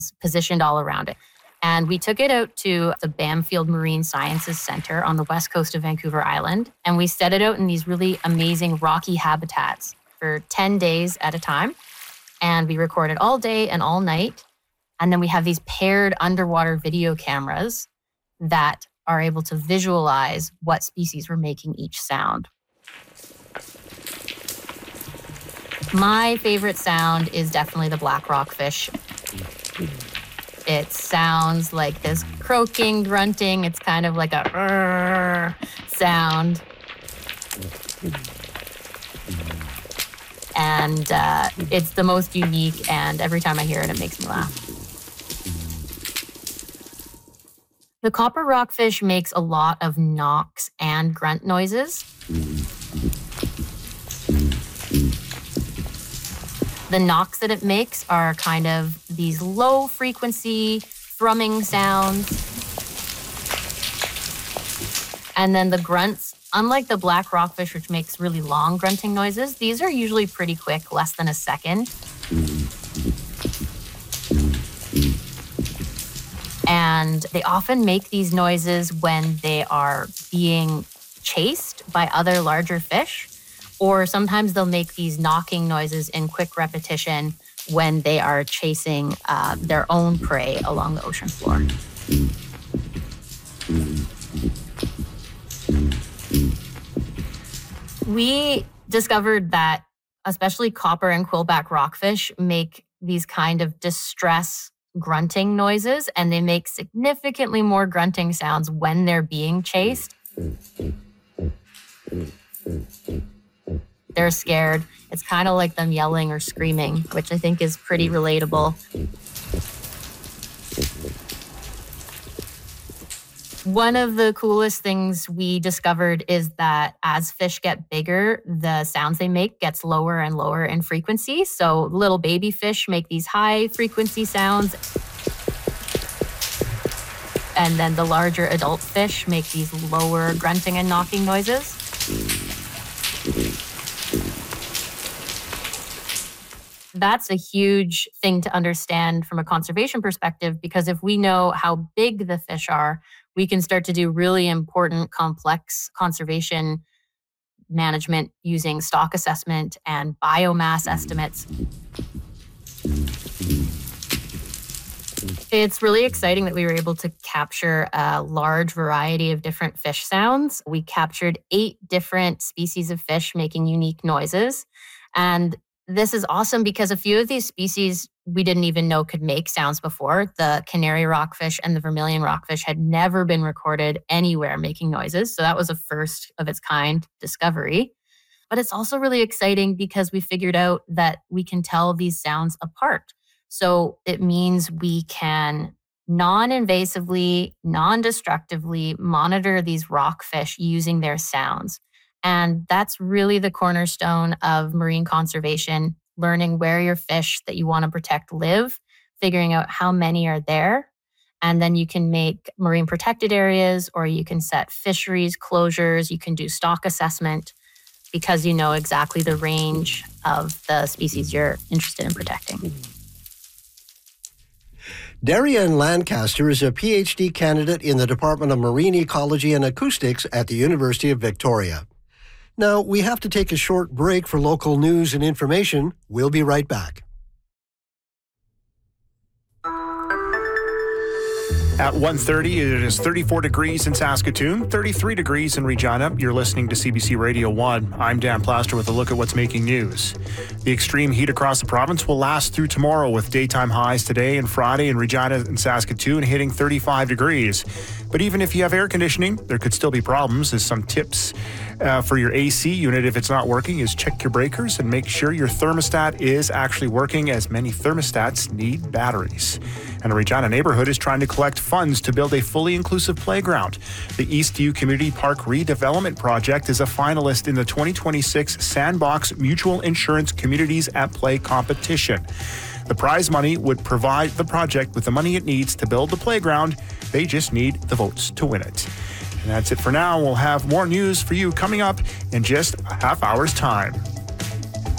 positioned all around it. And we took it out to the Bamfield Marine Sciences Center on the west coast of Vancouver Island. And we set it out in these really amazing rocky habitats for 10 days at a time. And we recorded all day and all night. And then we have these paired underwater video cameras that are able to visualize what species were making each sound. My favorite sound is definitely the black rockfish. It sounds like this croaking, grunting. It's kind of like a sound. And it's the most unique, and every time I hear it, it makes me laugh. The copper rockfish makes a lot of knocks and grunt noises. The knocks that it makes are kind of these low frequency thrumming sounds. And then the grunts, unlike the black rockfish, which makes really long grunting noises, these are usually pretty quick, less than a second. And they often make these noises when they are being chased by other larger fish. Or sometimes they'll make these knocking noises in quick repetition when they are chasing their own prey along the ocean floor. We discovered that especially copper and quillback rockfish make these kind of distress grunting noises, and they make significantly more grunting sounds when they're being chased. They're scared. It's kind of like them yelling or screaming, which I think is pretty relatable. One of the coolest things we discovered is that as fish get bigger, the sounds they make gets lower and lower in frequency. So little baby fish make these high frequency sounds. And then the larger adult fish make these lower grunting and knocking noises. That's a huge thing to understand from a conservation perspective, because if we know how big the fish are, we can start to do really important, complex conservation management using stock assessment and biomass estimates. It's really exciting that we were able to capture a large variety of different fish sounds. We captured 8 different species of fish making unique noises. And this is awesome because a few of these species we didn't even know could make sounds before. The canary rockfish and the vermilion rockfish had never been recorded anywhere making noises. So that was a first of its kind discovery. But it's also really exciting because we figured out that we can tell these sounds apart. So it means we can non-invasively, non-destructively monitor these rockfish using their sounds. And that's really the cornerstone of marine conservation, learning where your fish that you want to protect live, figuring out how many are there. And then you can make marine protected areas, or you can set fisheries closures, you can do stock assessment, because you know exactly the range of the species you're interested in protecting. Darian Lancaster is a PhD candidate in the Department of Marine Ecology and Acoustics at the University of Victoria. Now, we have to take a short break for local news and information. We'll be right back. At 1:30, it is 34 degrees in Saskatoon, 33 degrees in Regina. You're listening to CBC Radio 1. I'm Dan Plaster with a look at what's making news. The extreme heat across the province will last through tomorrow, with daytime highs today and Friday in Regina and Saskatoon hitting 35 degrees. But even if you have air conditioning, there could still be problems. As some tips for your AC unit, if it's not working, is check your breakers and make sure your thermostat is actually working, as many thermostats need batteries. And a Regina neighborhood is trying to collect funds to build a fully inclusive playground. The Eastview Community Park Redevelopment Project is a finalist in the 2026 Sandbox Mutual Insurance Communities at Play competition. The prize money would provide the project with the money it needs to build the playground. They just need the votes to win it. And that's it for now. We'll have more news for you coming up in just a half hour's time.